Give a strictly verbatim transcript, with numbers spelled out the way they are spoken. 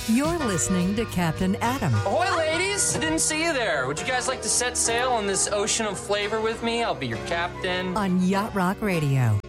You're listening to Captain Adam. Ahoy, ladies! I didn't see you there. Would you guys like to set sail on this ocean of flavor with me? I'll be your captain. On Yacht Rock Radio.